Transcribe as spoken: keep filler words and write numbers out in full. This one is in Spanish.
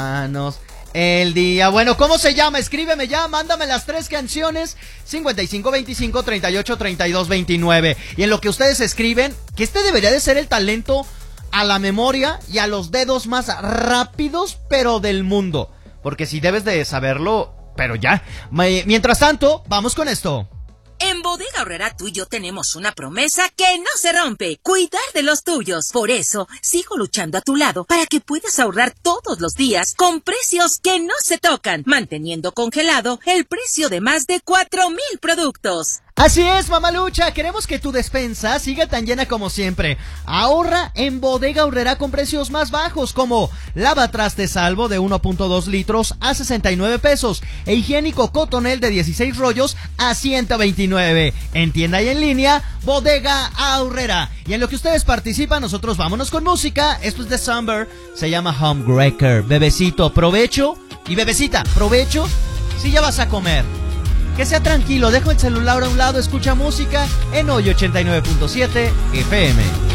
Manos. El día, bueno, ¿cómo se llama? Escríbeme ya, mándame las tres canciones. cincuenta y cinco veinticinco treinta y ocho treinta y dos veintinueve. Y en lo que ustedes escriben, que este debería de ser el talento a la memoria y a los dedos más rápidos, pero del mundo. Porque si debes de saberlo, pero ya. Mientras tanto, vamos con esto. En Bodega Aurrera tú y yo tenemos una promesa que no se rompe: cuidar de los tuyos. Por eso, sigo luchando a tu lado para que puedas ahorrar todos los días con precios que no se tocan, manteniendo congelado el precio de más de cuatro mil productos. Así es, mamalucha, queremos que tu despensa siga tan llena como siempre. Ahorra en Bodega Aurrera con precios más bajos, como lavatrastes Salvo de uno punto dos litros a sesenta y nueve pesos e higiénico Cotonel de dieciséis rollos a ciento veintinueve. En tienda y en línea, Bodega Aurrera. Y en lo que ustedes participan, nosotros vámonos con música. Esto es de Summer, se llama Homebreaker. Bebecito, provecho. Y bebecita, provecho si ya vas a comer. Que sea tranquilo, dejo el celular a un lado, escucha música en Hoy ochenta y nueve punto siete F M.